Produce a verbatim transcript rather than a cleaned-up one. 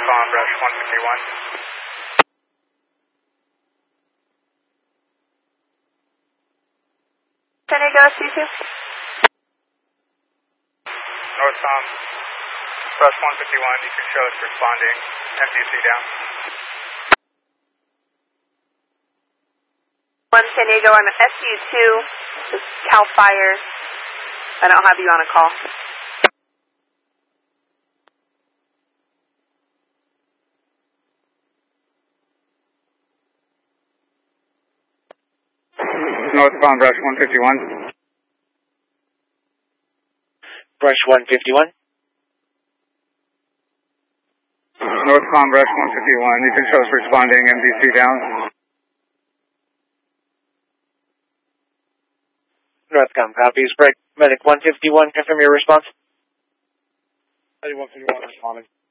Northbound Rush one fifty-one. San Diego S D two? Northbound Rush one fifty-one, you can show us responding, M D C down. One San Diego on S D two, this is Cal Fire. I don't have you on a call. Northbound Rush one fifty-one. Rush one fifty-one. Northbound Rush one fifty-one, you can show us responding, M D C down. Northcom copies. Break. Medic one fifty-one, confirm your response. one fifty-one responding.